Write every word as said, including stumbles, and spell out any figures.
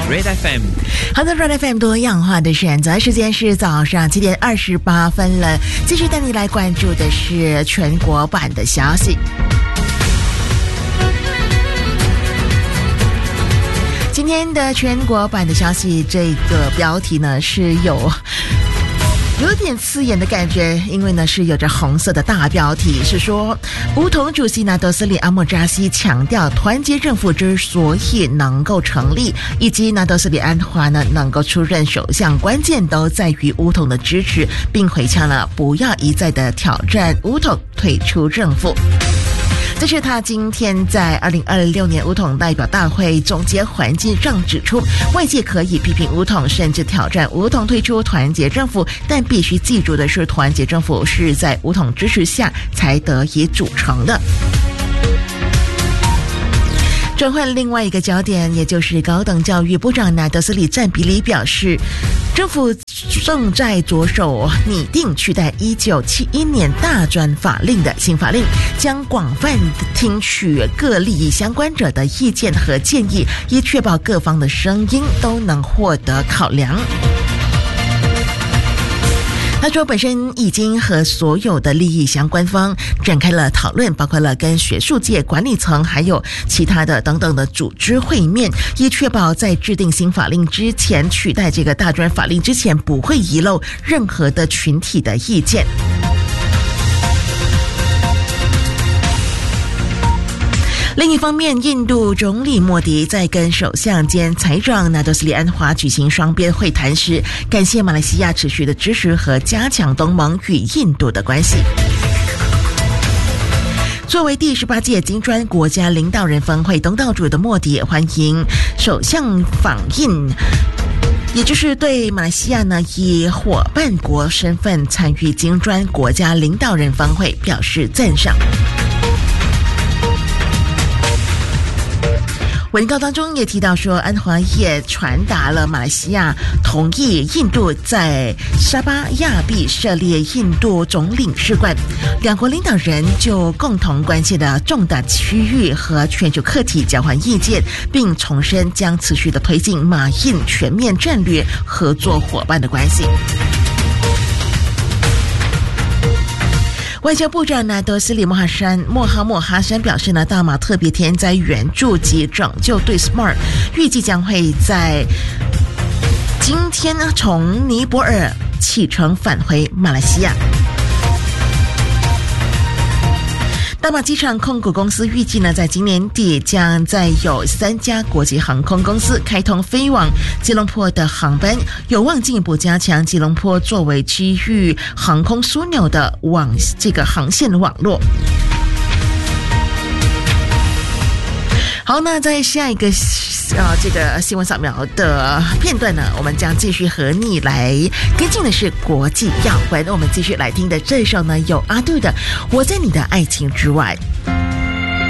Red F M， 好的 ，Red F M 多样化的选择，时间是早上七点二十八分了。继续带你来关注的是全国版的消息。今天的全国版的消息，这个标题呢是有有点刺眼的感觉，因为呢是有着红色的大标题，是说巫统主席纳多斯里阿莫扎西强调，团结政府之所以能够成立，以及纳多斯里安华呢能够出任首相，关键都在于巫统的支持，并回呛了不要一再的挑战巫统退出政府。这是他今天在二零二六年巫统代表大会总结环节上指出，外界可以批评巫统，甚至挑战巫统退出团结政府，但必须记住的是，团结政府是在巫统支持下才得以组成的。转换另外一个焦点，也就是高等教育部长纳德斯里赞比里表示，政府正在着手拟定取代一九七一年大专法令的新法令，将广泛听取各利益相关者的意见和建议，以确保各方的声音都能获得考量。他说，本身已经和所有的利益相关方展开了讨论，包括了跟学术界、管理层还有其他的等等的组织会面，以确保在制定新法令之前，取代这个大专法令之前，不会遗漏任何的群体的意见。另一方面，印度总理莫迪在跟首相兼财长纳多斯里安华举行双边会谈时，感谢马来西亚持续的支持和加强东盟与印度的关系。作为第十八届金砖国家领导人峰会东道主的莫迪，欢迎首相访印，也就是对马来西亚呢以伙伴国身份参与金砖国家领导人峰会表示赞赏。文告当中也提到说，安华也传达了马来西亚同意印度在沙巴亚庇设立印度总领事馆，两国领导人就共同关切的重大区域和全球课题交换意见，并重申将持续的推进马印全面战略合作伙伴的关系。外交部长纳多斯里莫哈山莫哈默哈山表示呢，大马特别天灾援助及拯救队 S M A R T 预计将会在今天呢从尼泊尔启程返回马来西亚。大马机场控股公司预计呢，在今年底将再有三家国际航空公司开通飞往吉隆坡的航班，有望进一步加强吉隆坡作为区域航空枢纽的网这个航线网络。好，那在下一个呃这个新闻扫描的片段呢，我们将继续和你来跟进的是国际要闻。我们继续来听的这首呢，有阿杜的《我在你的爱情之外》。